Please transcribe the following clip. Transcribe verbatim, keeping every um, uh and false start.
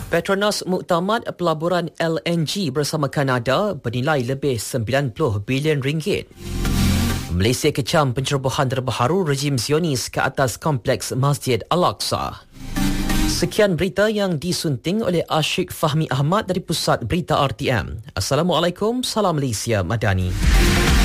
Petronas muktamad pelaburan L N G bersama Kanada bernilai lebih sembilan puluh bilion ringgit. Malaysia kecam pencerobohan terbaru rejim Zionis ke atas kompleks Masjid Al-Aqsa. Sekian berita yang disunting oleh Ashik Fahmi Ahmad dari Pusat Berita R T M. Assalamualaikum, salam Malaysia Madani.